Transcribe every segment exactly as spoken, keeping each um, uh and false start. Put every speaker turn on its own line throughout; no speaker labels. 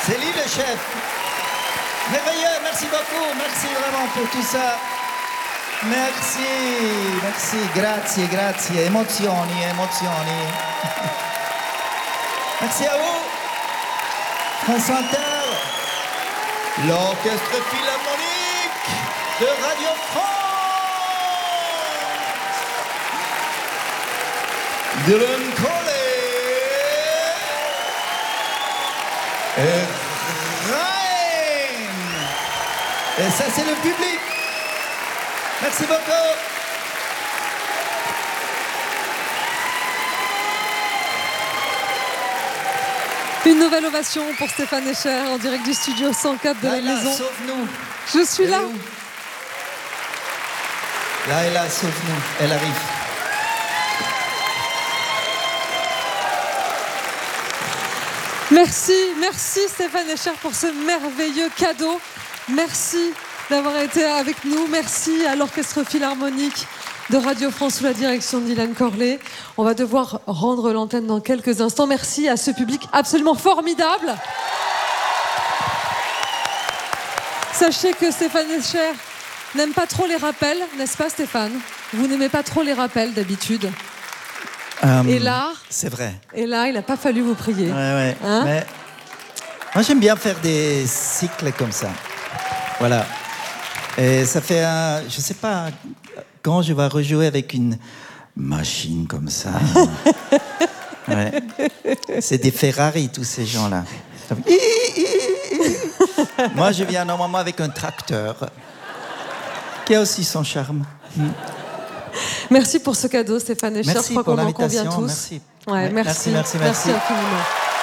C'est lui le chef. Merveilleux, merci beaucoup, merci vraiment pour tout ça. Merci, merci, grazie, grazie, emozioni, emozioni. Merci à vous. France Inter, l'orchestre philharmonique de Radio France. Dylan Corley et Rhein. Et ça, c'est le public. Merci beaucoup.
Une nouvelle ovation pour Stéphane Escher en direct du studio cent quatre de la
Laila,
maison.
sauve-nous.
Je suis
Elle
là.
est où? Laila, sauve-nous. Elle arrive.
Merci, merci Stéphane Escher pour ce merveilleux cadeau. Merci d'avoir été avec nous. Merci à l'Orchestre Philharmonique de Radio France sous la direction de Dylan Corley. On va devoir rendre l'antenne dans quelques instants. Merci à ce public absolument formidable. Sachez que Stéphane Escher n'aime pas trop les rappels, n'est-ce pas Stéphane? Vous n'aimez pas trop les rappels d'habitude.
Euh,
Et là,
c'est vrai.
Et là, il n'a pas fallu vous prier.
Ouais, ouais.
Hein?
Mais moi, j'aime bien faire des cycles comme ça. Voilà. Et ça fait un... Je sais pas quand je vais rejouer avec une machine comme ça. Ouais. C'est des Ferrari, tous ces gens-là. Moi, je viens normalement avec un tracteur qui a aussi son charme.
Merci pour ce cadeau, Stéphane Escher.
Merci
Je crois
pour
qu'on en convient
l'invitation.
tous.
Merci.
Ouais,
Ouais,
merci.
merci, merci, merci.
infiniment.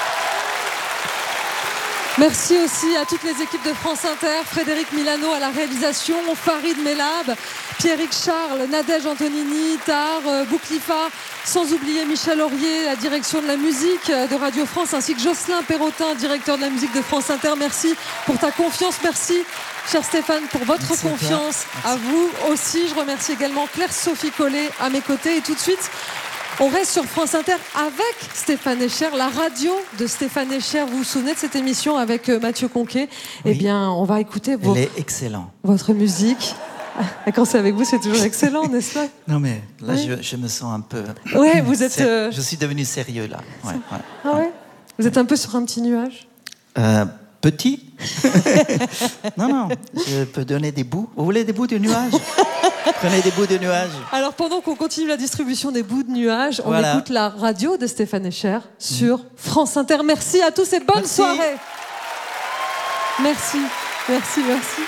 Merci aussi à toutes les équipes de France Inter, Frédéric Milano à la réalisation, Farid Melab, Pierrick Charles, Nadège Antonini, Tar, Bouclifa, sans oublier Michel Aurier, la direction de la musique de Radio France, ainsi que Jocelyn Perrotin, directeur de la musique de France Inter. Merci pour ta confiance, merci cher Stéphane pour votre
Merci à toi.
confiance. À,
Merci.
vous aussi, je remercie également Claire-Sophie Collet à mes côtés. Et tout de suite, on reste sur France Inter avec Stéphane Escher, la radio de Stéphane Escher. Vous vous souvenez de cette émission avec Mathieu Conquet?
Oui.
Eh bien, on va écouter vos,
Elle est excellente.
votre musique. Quand c'est avec vous, c'est toujours excellent, n'est-ce pas?
Non mais là,
Oui.
je, je me sens un peu...
Ouais, vous êtes...
C'est-
euh,
Je suis devenu sérieux là. Ouais, ouais.
Ah ouais? Vous êtes un peu sur un petit nuage?
Euh, petit Non, non, je peux donner des bouts. Vous voulez des bouts de nuages? Prenez des bouts de nuages.
Alors, pendant qu'on continue la distribution des bouts de nuages, on
Voilà.
écoute la radio de Stéphane Escher sur France Inter. Merci à tous et bonne
Merci.
soirée. Merci, merci, merci.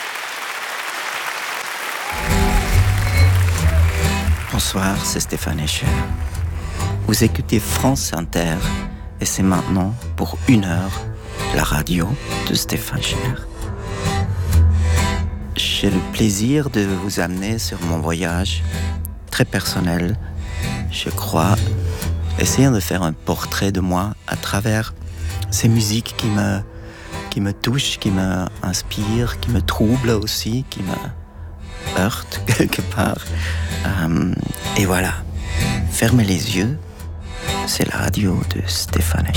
Bonsoir, c'est Stéphane Escher. Vous écoutez France Inter et c'est maintenant pour une heure la radio de Stéphane Escher. J'ai le plaisir de vous amener sur mon voyage très personnel, je crois, essayant de faire un portrait de moi à travers ces musiques qui me, qui me touchent, qui m'inspirent, qui me troublent aussi, qui me heurtent quelque part. Euh, et voilà, fermez les yeux, c'est la radio de Stéphane Escher.